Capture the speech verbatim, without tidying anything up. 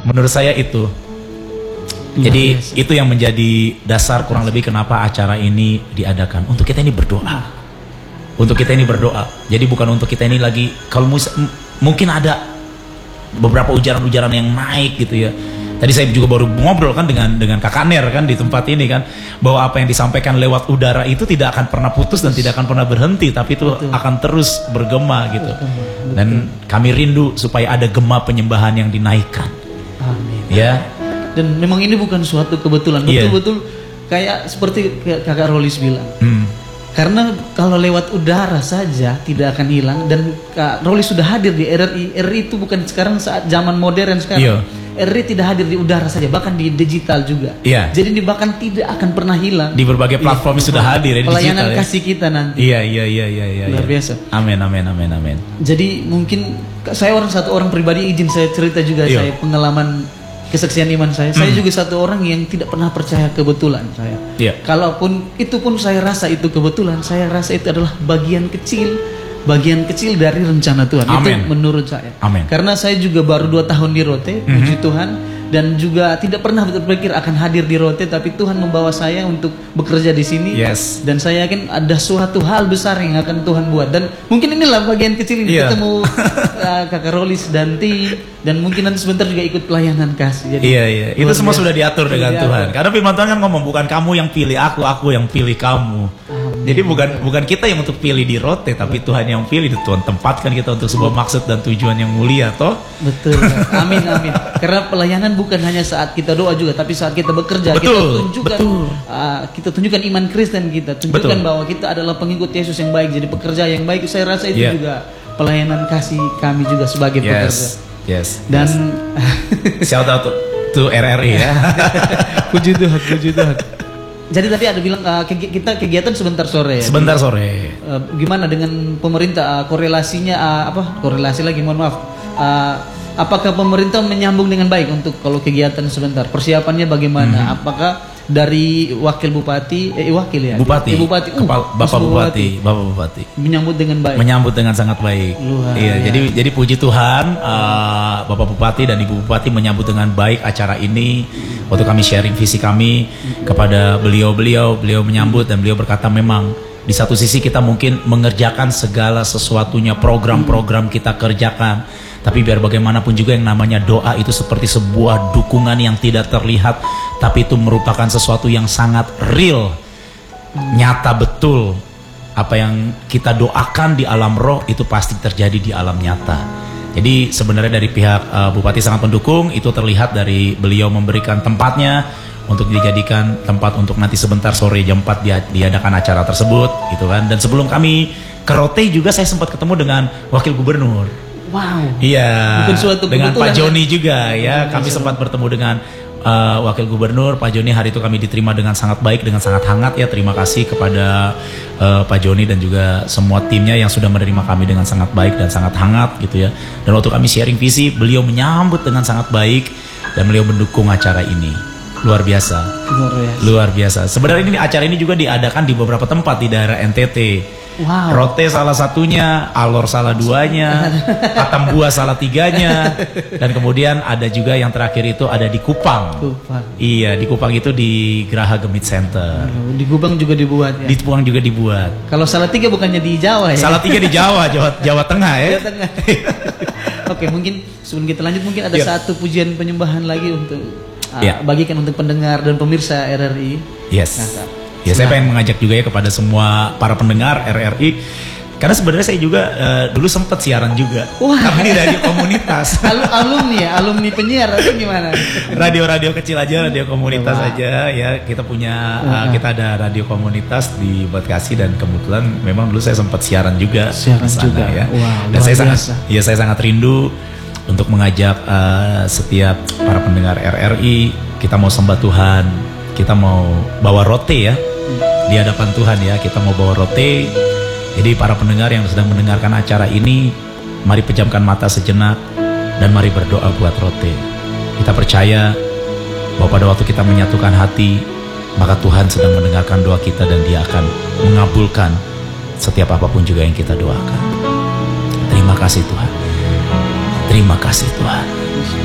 menurut saya itu. Jadi yes. itu yang menjadi dasar kurang lebih kenapa acara ini diadakan. Untuk kita ini berdoa. Untuk kita ini berdoa. Jadi bukan untuk kita ini lagi, kalau mus- m- mungkin ada beberapa ujaran-ujaran yang naik gitu ya. Tadi saya juga baru ngobrol kan dengan dengan Kakak Ner kan di tempat ini kan, bahwa apa yang disampaikan lewat udara itu tidak akan pernah putus dan tidak akan pernah berhenti, tapi itu betul. akan terus bergema gitu. Betul, betul. Dan kami rindu supaya ada gema penyembahan yang dinaikkan. Amin. Ya. Dan memang ini bukan suatu kebetulan, betul-betul yeah. kayak seperti Kakak Rolis bilang. Hmm. Karena kalau lewat udara saja tidak akan hilang, dan Kak Rolis sudah hadir di R R I. R R I itu bukan sekarang saat zaman modern sekarang. Yeah. R R I tidak hadir di udara saja, bahkan di digital juga. Yeah. Jadi ini bahkan tidak akan pernah hilang. Di berbagai platform yeah. sudah hadir ya, di pelayanan digital, kasih ya. kita nanti. Iya iya iya iya iya. Luar biasa. Amin amin amin amin. Jadi mungkin saya orang satu orang pribadi, izin saya cerita juga. Yeah. Saya pengalaman kesaksian iman saya. Hmm. Saya juga satu orang yang tidak pernah percaya kebetulan saya. Yeah. Kalaupun itu pun saya rasa itu kebetulan, saya rasa itu adalah bagian kecil, bagian kecil dari rencana Tuhan. Amen. Itu menurut saya. Amen. Karena saya juga baru dua tahun di Rote, mm-hmm. puji Tuhan, dan juga tidak pernah berpikir akan hadir di Rote, tapi Tuhan membawa saya untuk bekerja di sini. Yes. Dan saya yakin ada suatu hal besar yang akan Tuhan buat, dan mungkin inilah bagian kecil ini. Yeah. Ketemu uh, Kakak Rolis dan Ti, dan mungkin nanti sebentar juga ikut pelayanan kasih. Jadi, iya iya, itu semua biasa. Sudah diatur dengan diatur. Tuhan. Karena firman Tuhan kan ngomong, bukan kamu yang pilih aku, aku yang pilih kamu. Amin. Jadi bukan bukan kita yang untuk pilih di Rote, tapi Tuhan yang pilih. Tuhan tempatkan kita untuk sebuah maksud dan tujuan yang mulia, toh. Betul. Amin amin. Karena pelayanan bukan hanya saat kita doa juga, tapi saat kita bekerja. Betul, kita tunjukkan uh, kita tunjukkan iman Kristen kita, tunjukkan betul. Bahwa kita adalah pengikut Yesus yang baik, jadi pekerja yang baik. Saya rasa itu yeah. juga pelayanan kasih kami juga sebagai yes. pekerja. Yes. Dan yes. shout out to, to R R I ya. Puji Tuhan, puji Tuhan. Jadi tadi ada bilang uh, kita kegiatan sebentar sore ya. Sebentar sore. Uh, gimana dengan pemerintah uh, korelasinya uh, apa? Korelasi lagi, mohon maaf. Uh, apakah pemerintah menyambung dengan baik untuk kalau kegiatan sebentar? Persiapannya bagaimana? Mm-hmm. Apakah dari wakil bupati, eh wakil ya? Bupati. Eh, bupati. Uh, Bapak Bupati, Bupati, Bapak Bupati. Menyambut dengan baik. Menyambut dengan sangat baik. Luar, iya, ya. jadi jadi puji Tuhan, uh, Bapak Bupati dan Ibu Bupati menyambut dengan baik acara ini. Waktu kami sharing visi kami kepada beliau-beliau, beliau menyambut dan beliau berkata, memang di satu sisi kita mungkin mengerjakan segala sesuatunya, program-program kita kerjakan, tapi biar bagaimanapun juga yang namanya doa itu seperti sebuah dukungan yang tidak terlihat, tapi itu merupakan sesuatu yang sangat real, nyata betul. Apa yang kita doakan di alam roh itu pasti terjadi di alam nyata. Jadi sebenarnya dari pihak uh, Bupati sangat mendukung, itu terlihat dari beliau memberikan tempatnya untuk dijadikan tempat untuk nanti sebentar sore jam empat dia, diadakan acara tersebut gitu kan. Dan sebelum kami ke Rote juga saya sempat ketemu dengan Wakil Gubernur. Wow. Iya. Dengan Pak Joni ya? juga ya. Kami sempat bertemu dengan uh, Wakil Gubernur Pak Joni. Hari itu kami diterima dengan sangat baik, dengan sangat hangat ya. Terima kasih kepada uh, Pak Joni dan juga semua timnya yang sudah menerima kami dengan sangat baik dan sangat hangat gitu ya. Dan waktu kami sharing visi, beliau menyambut dengan sangat baik dan beliau mendukung acara ini. Luar biasa. Luar biasa. Luar biasa. Sebenarnya ini acara ini juga diadakan di beberapa tempat di daerah N T T. Wow. Rote salah satunya, Alor salah duanya, Atambua salah tiganya, dan kemudian ada juga yang terakhir itu ada di Kupang. Kupang. Iya, di Kupang itu di Geraha Gemit Center. Di Kupang juga dibuat ya. Di Kupang juga dibuat. Kalau salah tiga bukannya di Jawa ya? Salah tiga di Jawa, Jawa, Jawa Tengah ya. Jawa Tengah. Oke, mungkin sebelum kita lanjut mungkin ada yeah. satu pujian penyembahan lagi untuk uh, yeah. bagikan untuk pendengar dan pemirsa R R I. Yes. Nah, ya, saya pengen mengajak juga ya kepada semua para pendengar R R I, karena sebenarnya saya juga uh, dulu sempat siaran juga. Wah. Kami di radio komunitas. Al alumni ya, alumni penyiar atau gimana? Radio-radio kecil aja, radio komunitas wow. aja ya. Kita punya uh, kita ada radio komunitas di Bekasi dan kebetulan memang dulu saya sempat siaran juga. Siaran sana, juga ya. Wow, dan saya sangat, ya saya sangat rindu untuk mengajak uh, setiap para pendengar R R I. Kita mau sembah Tuhan, kita mau bawa rote ya. Di hadapan Tuhan ya, kita mau bawa rote. Jadi para pendengar yang sedang mendengarkan acara ini, mari pejamkan mata sejenak dan mari berdoa buat rote. Kita percaya bahwa pada waktu kita menyatukan hati, maka Tuhan sedang mendengarkan doa kita dan Dia akan mengabulkan setiap apapun juga yang kita doakan. Terima kasih Tuhan. Terima kasih Tuhan.